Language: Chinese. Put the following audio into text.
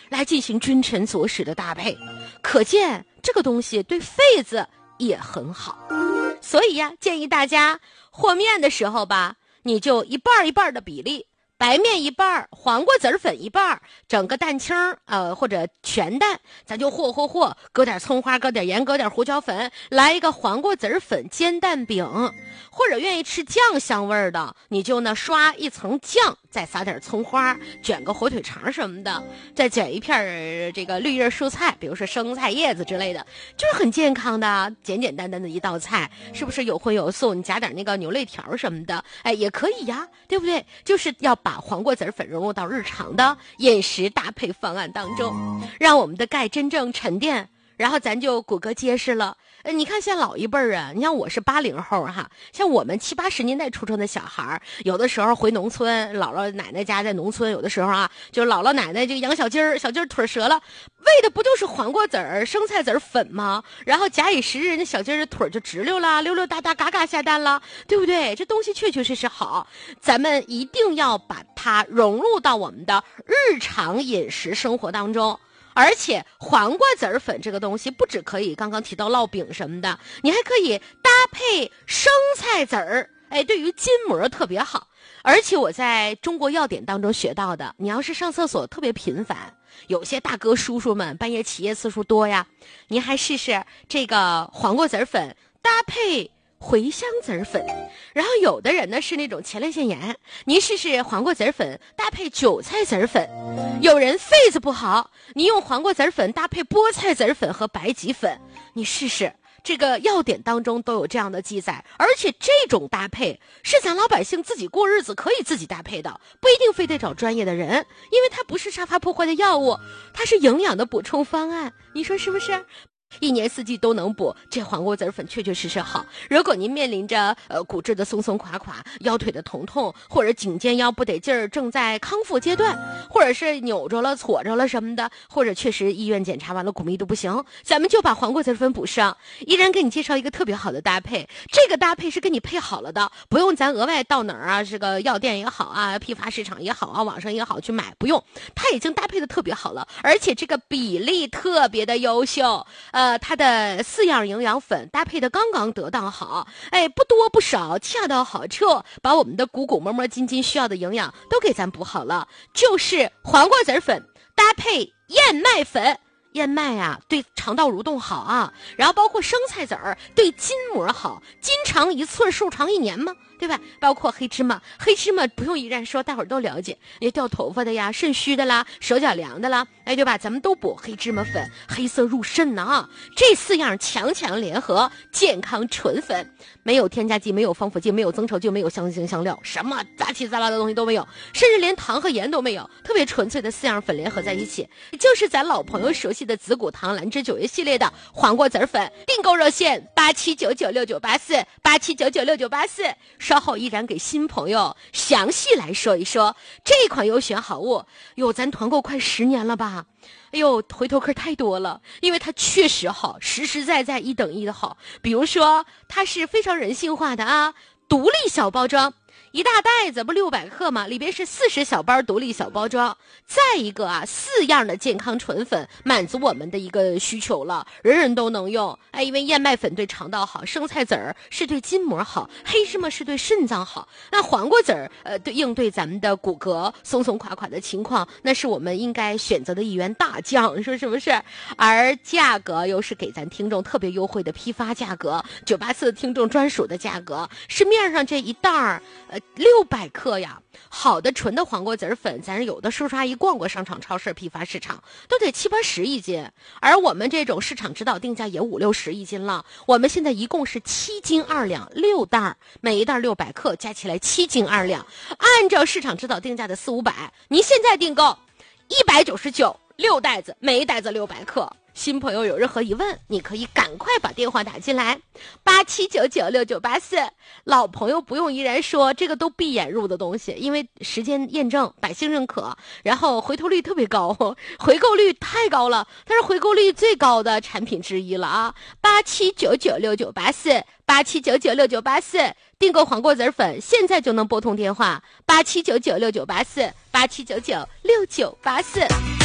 来进行君臣佐使的搭配，可见这个东西对肺子也很好。所以呀，建议大家和面的时候吧，你就一半一半的比例，白面一半，黄瓜籽粉一半，整个蛋清或者全蛋，咱就和，搁点葱花，搁点盐，搁点胡椒粉，来一个黄瓜籽粉煎蛋饼。或者愿意吃酱香味的，你就呢刷一层酱，再撒点葱花，卷个火腿肠什么的，再卷一片这个绿叶蔬菜，比如说生菜叶子之类的，就是很健康的简简单单的一道菜，是不是有荤有素？你加点那个牛肋条什么的，哎，也可以呀，对不对？就是要把黄瓜籽粉融入到日常的饮食搭配方案当中，让我们的钙真正沉淀，然后咱就骨骼结实了。你看像老一辈儿啊，你像我是80后哈，像我们70、80年代出生的小孩，有的时候回农村，姥姥奶奶家在农村，有的时候啊，就姥姥奶奶就养小鸡儿，小鸡儿腿折了，喂的不就是黄瓜籽儿、生菜籽粉吗？然后假以时日，那小鸡儿的腿就直溜了，溜溜达达，嘎嘎下蛋了，对不对？这东西确确实实好，咱们一定要把它融入到我们的日常饮食生活当中。而且黄瓜籽粉这个东西不只可以刚刚提到烙饼什么的，你还可以搭配生菜籽儿，哎，对于筋膜特别好。而且我在中国药典当中学到的，你要是上厕所特别频繁，有些大哥叔叔们半夜起夜次数多呀，您还试试这个黄瓜籽粉搭配茴香籽粉。然后有的人呢是那种前列腺炎，您试试黄瓜籽粉搭配韭菜籽粉。有人肺子不好，你用黄瓜籽粉搭配菠菜籽粉和白芨粉，你试试。这个药典当中都有这样的记载，而且这种搭配是咱老百姓自己过日子可以自己搭配的，不一定非得找专业的人，因为它不是杀伐破坏的药物，它是营养的补充方案，你说是不是？一年四季都能补，这黄瓜籽粉确确实实好。如果您面临着骨质的松松垮垮，腰腿的疼痛，或者颈肩腰不得劲儿，正在康复阶段，或者是扭着了、挫着了什么的，或者确实医院检查完了骨密度不行，咱们就把黄瓜籽粉补上。依然给你介绍一个特别好的搭配，这个搭配是给你配好了的，不用咱额外到哪儿啊，这个药店也好啊，批发市场也好啊，网上也好去买，不用，它已经搭配的特别好了，而且这个比例特别的优秀。它的4样营养粉搭配的刚刚得当好，哎，不多不少，恰到好处，把我们的骨骨摸摸筋筋需要的营养都给咱补好了。就是黄瓜籽粉搭配燕麦粉，燕麦啊对肠道蠕动好啊，然后包括生菜籽儿对筋膜好，筋长1寸寿长1年嘛，对吧？包括黑芝麻，黑芝麻不用一然说，大伙儿都了解，那掉头发的呀，肾虚的啦，手脚凉的啦，哎，对吧？咱们都补黑芝麻粉，黑色入肾呢啊！这4样强强联合，健康纯粉，没有添加剂，没有防腐剂，没有增稠剂，没有香精香料，什么杂七杂八的东西都没有，甚至连糖和盐都没有，特别纯粹的4样粉联合在一起，就是咱老朋友熟悉的紫骨糖兰芝9月系列的黄瓜籽粉。订购热线87996984，87996984。稍后依然给新朋友详细来说一说这款优选好物。哟，咱团购快10年了吧？哎呦，回头客太多了，因为它确实好，实实在在1等1的好。比如说，它是非常人性化的啊，独立小包装。一大袋子不600克吗？里边是40小包独立小包装。再一个啊，4样的健康纯粉满足我们的一个需求了，人人都能用。哎，因为燕麦粉对肠道好，生菜籽儿是对筋膜好，黑芝麻是对肾脏好，那黄瓜籽儿对应对咱们的骨骼松松垮垮的情况，那是我们应该选择的一员大将，说是不是？而价格又是给咱听众特别优惠的批发价格，984听众专属的价格，市面上这一袋儿600克呀，好的纯的黄瓜籽粉，咱有的叔叔阿姨逛过商场、超市、批发市场，都得70、80一斤，而我们这种市场指导定价也50、60一斤了。我们现在一共是7斤2两，6袋，每一袋600克，加起来7斤2两，按照市场指导定价的400、500，您现在订购199，6袋子，每一袋子600克。新朋友有任何疑问，你可以赶快把电话打进来，87996984。老朋友不用依然说，这个都闭眼入的东西，因为时间验证，百姓认可，然后回头率特别高，回购率太高了，它是回购率最高的产品之一了啊！87996984，87996984，订购黄瓜籽粉，现在就能拨通电话，87996984，87996984。